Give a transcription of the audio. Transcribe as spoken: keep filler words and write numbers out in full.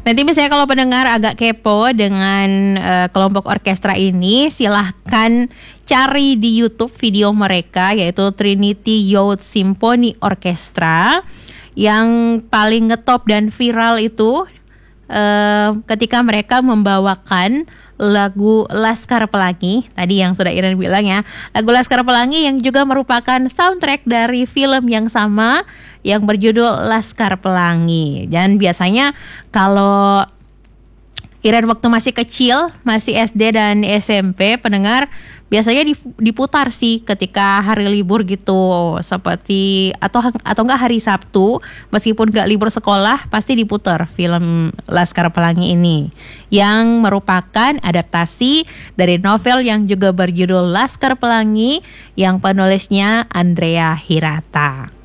Nanti misalnya kalau pendengar agak kepo dengan uh, kelompok orkestra ini, silahkan cari di YouTube video mereka, yaitu Trinity Youth Symphony Orchestra. Yang paling ngetop dan viral itu uh, ketika mereka membawakan lagu Laskar Pelangi, tadi yang sudah Iren bilang ya, lagu Laskar Pelangi yang juga merupakan soundtrack dari film yang sama yang berjudul Laskar Pelangi. Dan biasanya kalau Iren waktu masih kecil, masih S D dan S M P, pendengar biasanya diputar sih ketika hari libur gitu, seperti atau atau enggak hari Sabtu, meskipun enggak libur sekolah pasti diputar film Laskar Pelangi ini yang merupakan adaptasi dari novel yang juga berjudul Laskar Pelangi yang penulisnya Andrea Hirata.